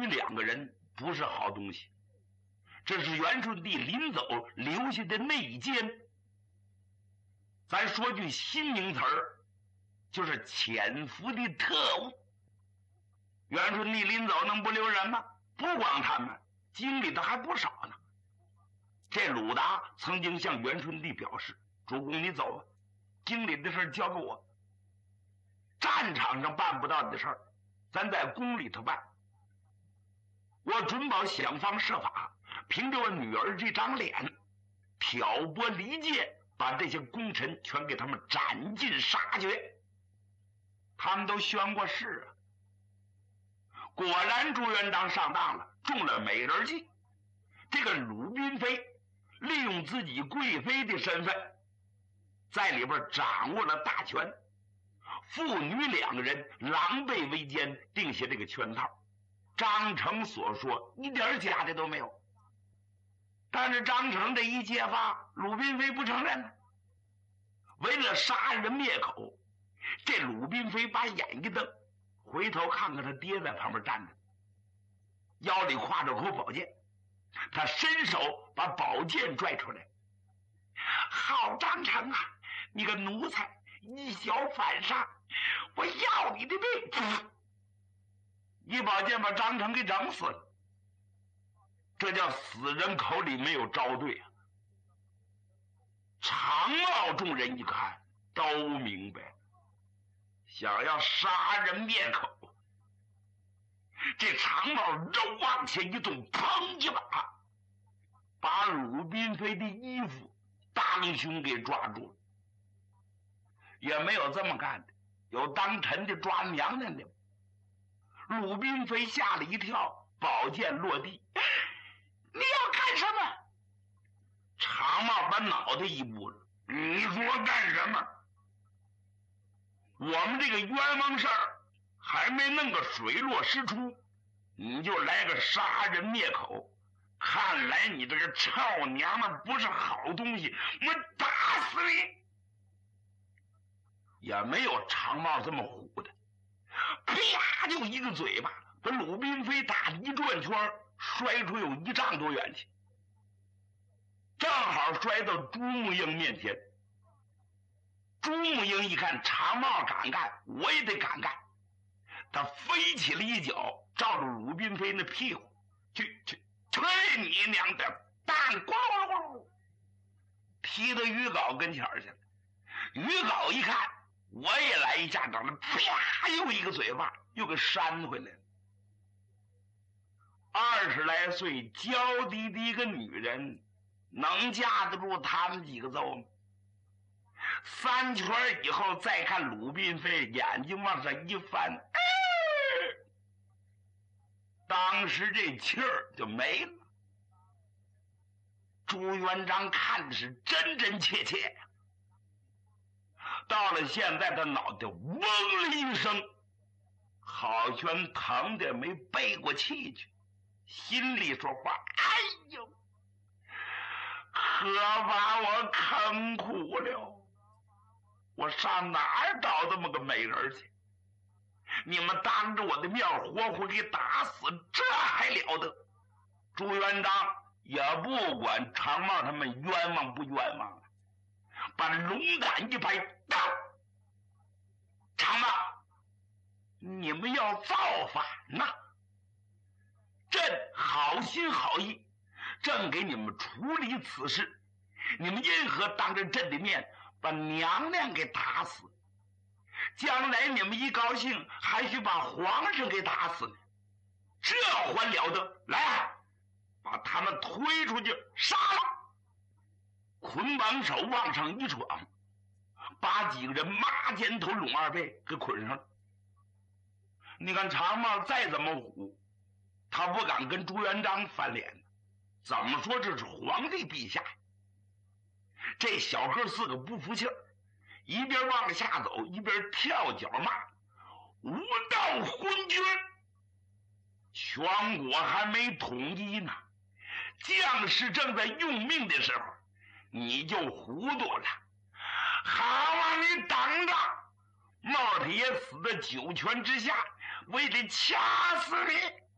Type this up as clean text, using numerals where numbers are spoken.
2个人不是好东西，这是元顺帝临走留下的内奸。咱说句新名词儿，就是潜伏的特务。元顺帝临走能不留人吗？不光他们，京里的还不少呢。这鲁达曾经向元顺帝表示：主公你走吧，京里的事交给我，战场上办不到的事儿，咱在宫里头办。我准保想方设法，凭着我女儿这张脸，挑拨离间，把这些功臣全给他们斩尽杀绝。他们都宣过誓啊。果然朱元璋上当了，中了美人计。这个鲁宾妃利用自己贵妃的身份，在里边掌握了大权，父女2个人狼狈为奸，定下这个圈套。张成所说一点假的都没有。但是张成这一揭发，鲁宾妃不承认呢。为了杀人灭口，这鲁宾妃把眼一瞪，回头看看他爹在旁边站着，腰里挎着口宝剑，他伸手把宝剑拽出来。好张成啊，你个奴才，以小反杀，我要你的命！一宝剑把张成给整死了。这叫死人口里没有招对啊！常茂众人一看都明白，想要杀人灭口。这常茂肉往前一动，砰一把把鲁宾妃的衣服当胸给抓住了。也没有这么干的，有当臣的抓娘娘的。鲁宾妃吓了一跳，宝剑落地。你要干什么？常茂把脑袋一拨了。你说干什么？我们这个冤枉事儿还没弄个水落石出，你就来个杀人灭口。看来你这个臭娘们不是好东西，我打死你！也没有常茂这么虎的，啪就一个嘴巴，把鲁宾妃打一转圈，摔出有1丈多远去，正好摔到朱木英面前。朱木英一看常茂敢干，我也得敢干，他飞起了一脚，照着鲁宾妃那屁股，去你娘的蛋，咣咣咣，踢到于皋跟前去了。于皋一看，我也来一下掌了，啪又一个嘴巴，又给扇回来了。20来岁娇滴滴一个女人，能架得住他们几个揍吗？3圈以后再看鲁宾妃，眼睛往上一翻，当时这气儿就没了。朱元璋看的是真真切切，到了现在他脑袋嗡了一声，好像疼得没背过气去，心里说话：哎呦，可把我坑苦了，我上哪儿找这么个美人去？你们当着我的面活活给打死，这还了得？朱元璋也不管常茂他们冤枉不冤枉了，把龙胆一拍，到常茂，你们要造反呐！朕好心好意，朕给你们处理此事，你们因何当着朕的面把娘娘给打死？将来你们一高兴，还去把皇上给打死呢，这还了得？来，把他们推出去杀了！捆绑手往上一闯，把几个人抹肩头拢二背给捆上了。你看常茂再怎么虎，他不敢跟朱元璋翻脸，怎么说这是皇帝陛下？这小哥4个不服气儿，一边往下走一边跳脚骂：无道昏君！全国还没统一呢，将士正在用命的时候，你就糊涂了。好啊，你等着，茂铁死在9泉之下，为了掐死你！